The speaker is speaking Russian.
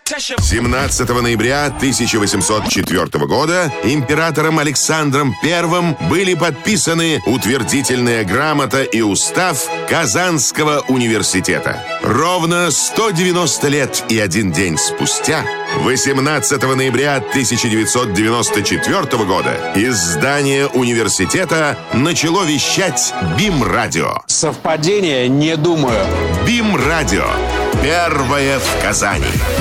17 ноября 1804 года императором Александром I были подписаны утвердительная грамота и устав Казанского университета. Ровно 190 лет и 1 день спустя, 18 ноября 1994 года, из здания университета начало вещать БИМ-радио. Совпадение? Не думаю. БИМ-радио. Первое в Казани.